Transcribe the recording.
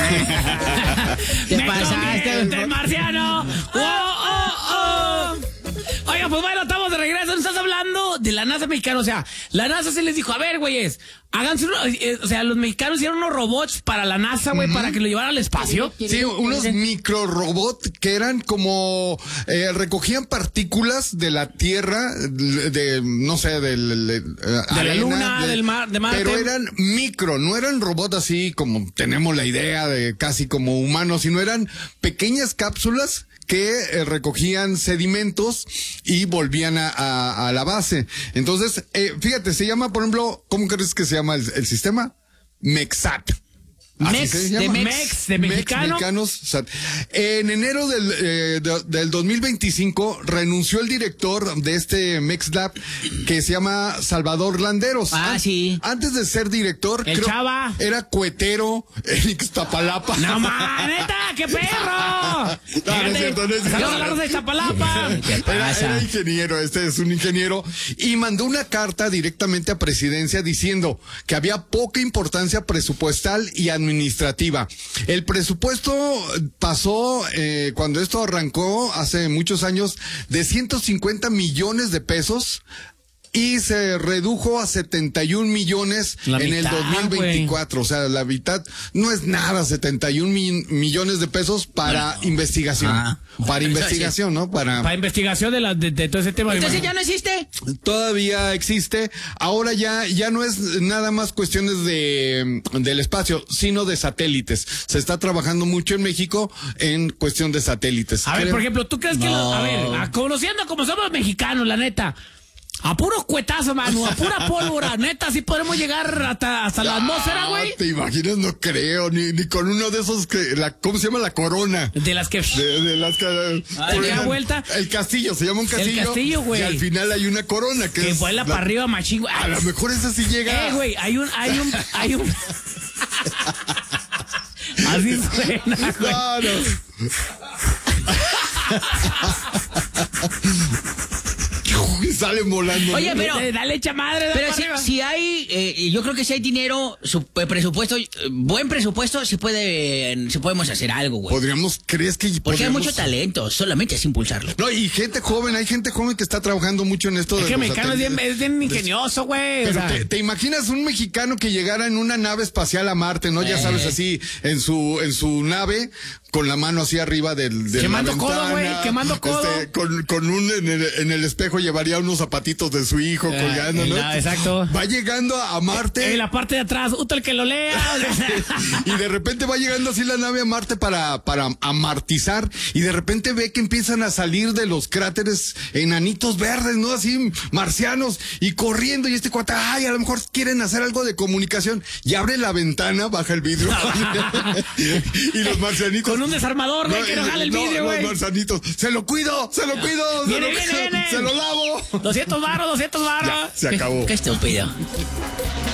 ¿Qué ¡Me pasaste? convierte en marciano! Oiga, pues bueno, estamos de regreso. Nos estás hablando de la NASA mexicana. O sea, la NASA se les dijo, a ver, güeyes, háganse o sea, los mexicanos hicieron unos robots para la NASA, güey, para que lo llevaran al espacio. Sí, unos microrobots que eran como recogían partículas de la Tierra, de no sé, de la Luna, del mar, de Marte. Pero eran micro, no eran robots así como tenemos la idea de casi como humanos, sino eran pequeñas cápsulas que recogían sedimentos y volvían a la base. Entonces, fíjate, se llama, por ejemplo, ¿cómo crees que se llama el sistema? MEXSAT. Mex, de mexicano. Mexicanos. En enero del 2025 renunció el director de este MEXLAB que se llama Salvador Landeros. Sí. Antes de ser director, El Chava. era cuetero en Ixtapalapa. ¡No, neta! ¡Qué perro! No es cierto, no es cierto. Saludos a los de Iztapalapa. Era ingeniero, este es un ingeniero, y mandó una carta directamente a Presidencia diciendo que había poca importancia presupuestal y administrativa. El presupuesto pasó, cuando esto arrancó hace muchos años, de 150 millones de pesos y se redujo a 71 millones en el 2024. Wey. O sea, la mitad no es nada, 71 millones de pesos para investigación. Para investigación, ¿no? Para investigación de todo ese tema. Entonces ya no existe. Todavía existe. Ahora ya no es nada más cuestiones del espacio, sino de satélites. Se está trabajando mucho en México en cuestión de satélites. A ver, por ejemplo, ¿tú crees que a ver, conociendo como somos mexicanos, la neta, a puro cuetazo, mano, a pura pólvora, neta, sí podremos llegar hasta la atmósfera, güey? ¿Te imaginas? No creo, ni con uno de esos ¿cómo se llama? La corona. De las que... De las que... da vuelta. El castillo, se llama un castillo. El castillo, güey. Y al final hay una corona que vuela para arriba, machín, güey. A lo mejor esa sí llega. Güey, hay un... Así suena, güey. Claro. Salen volando. Oye, pero dale echa madre. Pero si hay, yo creo que si hay dinero, presupuesto, buen presupuesto, si podemos hacer algo, güey. ¿Crees que porque hay mucho talento, solamente es impulsarlo. No, y hay gente joven que está trabajando mucho en esto. Es que el mexicano es bien ingenioso, güey. Pero ¿te imaginas un mexicano que llegara en una nave espacial a Marte, ¿no? Ya sabes, así, en su nave, con la mano así arriba del quemando codo, güey, quemando codo. Con en el espejo llevaría unos zapatitos de su hijo colgando, ¿no? Exacto. Va llegando a Marte. En la parte de atrás, el que lo lea. Y de repente va llegando así la nave a Marte para amartizar, y de repente ve que empiezan a salir de los cráteres enanitos verdes, ¿no? Así, marcianos, y corriendo, y este cuate, a lo mejor quieren hacer algo de comunicación, y abre la ventana, baja el vidrio, y los marcianitos... Con un desarmador, güey, que no jale el vidrio, güey. Los marcianitos, se lo cuido, viene. se lo lavo. 200 varos. Ya, se acabó. Qué estúpido.